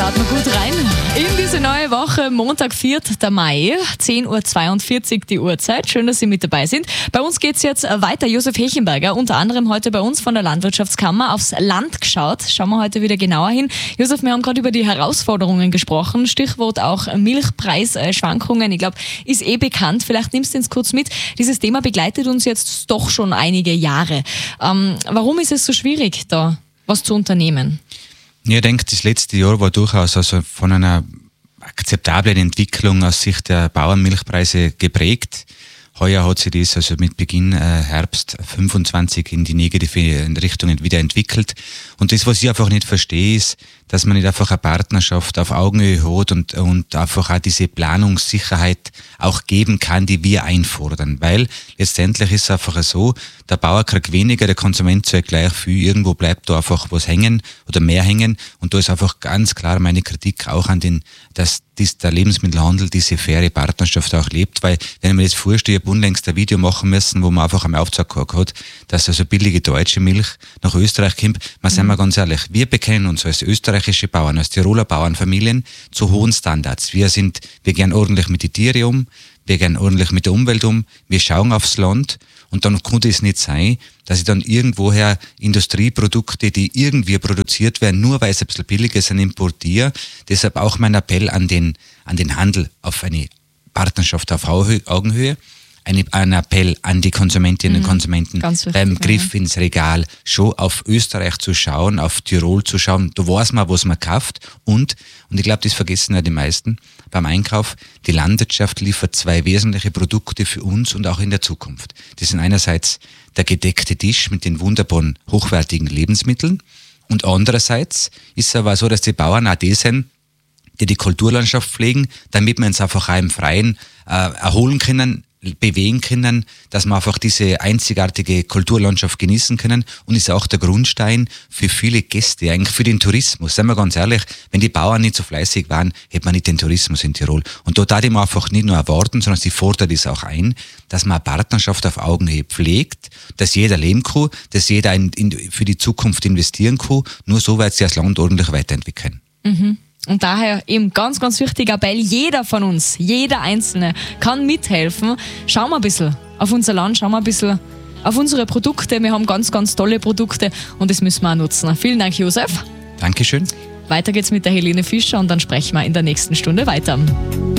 starten wir gut rein in diese neue Woche. Montag, 4. Mai, 10.42 Uhr die Uhrzeit. Schön, dass Sie mit dabei sind. Bei uns geht's jetzt weiter. Josef Hechenberger, unter anderem heute bei uns von der Landwirtschaftskammer, aufs Land geschaut. Schauen wir heute wieder genauer hin. Josef, wir haben gerade über die Herausforderungen gesprochen. Stichwort auch Milchpreisschwankungen. Ich glaube, ist bekannt. Vielleicht nimmst du uns kurz mit. Dieses Thema begleitet uns jetzt doch schon einige Jahre. Warum ist es so schwierig, da was zu unternehmen? Ich denke, das letzte Jahr war durchaus also von einer akzeptablen Entwicklung aus Sicht der Bauernmilchpreise geprägt. Heuer hat sich das also mit Beginn Herbst 25 in die negative Richtung wieder entwickelt. Und das, was ich einfach nicht verstehe, ist, dass man nicht einfach eine Partnerschaft auf Augenhöhe hat und einfach auch diese Planungssicherheit auch geben kann, die wir einfordern. Weil letztendlich ist es einfach so, der Bauer kriegt weniger, der Konsument zahlt gleich viel. Irgendwo bleibt da einfach was hängen oder mehr hängen. Und da ist einfach ganz klar meine Kritik auch an dass der Lebensmittelhandel diese faire Partnerschaft auch lebt. Weil, wenn ich mir jetzt vorstelle, ich habe unlängst ein Video machen müssen, wo man einfach einmal aufgezeigt hat, dass also billige deutsche Milch nach Österreich kommt. Seien wir ganz ehrlich, wir bekennen uns als österreichische Bauern, als Tiroler Bauernfamilien zu hohen Standards. Wir gehen ordentlich mit den Tieren um, wir gehen ordentlich mit der Umwelt um, wir schauen aufs Land und dann konnte es nicht sein, dass ich dann irgendwoher Industrieprodukte, die irgendwie produziert werden, nur weil es ein bisschen billiger sind, importiere. Deshalb auch mein Appell an den Handel auf eine Partnerschaft auf Augenhöhe. Ein Appell an die Konsumentinnen und Konsumenten beim Griff ins Regal schon auf Österreich zu schauen, auf Tirol zu schauen. Da weiß man, was man kauft. Und ich glaube, das vergessen ja die meisten beim Einkauf, die Landwirtschaft liefert zwei wesentliche Produkte für uns und auch in der Zukunft. Das sind einerseits der gedeckte Tisch mit den wunderbaren, hochwertigen Lebensmitteln und andererseits ist es aber so, dass die Bauern auch die sind, die Kulturlandschaft pflegen, damit wir uns einfach auch im Freien erholen können, bewegen können, dass wir einfach diese einzigartige Kulturlandschaft genießen können und ist auch der Grundstein für viele Gäste, eigentlich für den Tourismus. Seien wir ganz ehrlich, wenn die Bauern nicht so fleißig waren, hätte man nicht den Tourismus in Tirol. Und da darf ich mir einfach nicht nur erwarten, sondern sie fordert es auch ein, dass man eine Partnerschaft auf Augenhöhe pflegt, dass jeder leben kann, dass jeder für die Zukunft investieren kann. Nur so wird sich das Land ordentlich weiterentwickeln. Mhm. Und daher eben ganz, ganz wichtiger Appell, jeder von uns, jeder Einzelne kann mithelfen. Schauen wir ein bisschen auf unser Land, schauen wir ein bisschen auf unsere Produkte. Wir haben ganz, ganz tolle Produkte und das müssen wir auch nutzen. Vielen Dank, Josef. Dankeschön. Weiter geht's mit der Helene Fischer und dann sprechen wir in der nächsten Stunde weiter.